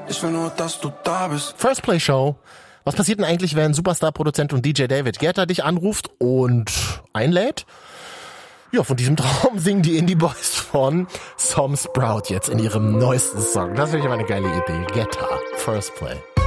Ich will nur, dass du da bist. First Play Show. Was passiert denn eigentlich, wenn Superstar-Produzent und DJ David Guetta dich anruft und einlädt? Ja, von diesem Traum singen die Indie Boys von Some Sprout jetzt in ihrem neuesten Song. Das finde ich aber eine geile Idee. Guetta, First Play.